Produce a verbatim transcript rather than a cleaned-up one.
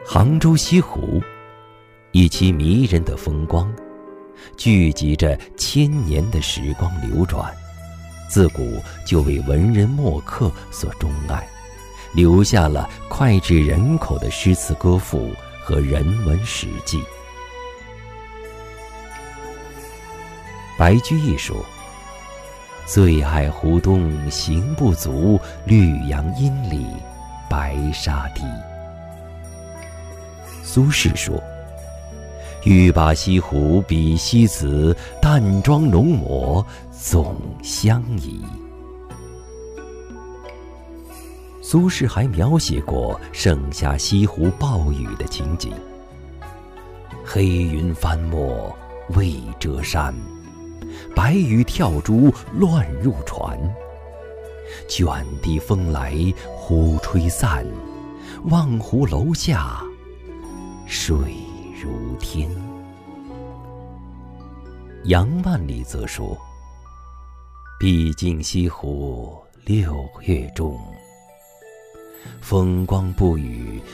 杭州西湖，以其迷人的风光，聚集着千年的时光流转，自古就为文人墨客所钟爱，留下了脍炙人口的诗词歌赋和人文史记。白居易说：“醉爱湖东行不足，绿杨阴里白沙堤。”苏轼说：“欲把西湖比西子，淡妆浓抹总相宜。”苏轼还描写过盛夏西湖暴雨的情景：“黑云翻墨未遮山，白雨跳珠乱入船。卷地风来忽吹散，望湖楼下水如天。”杨万里则说：“毕竟西湖六月中，风光不语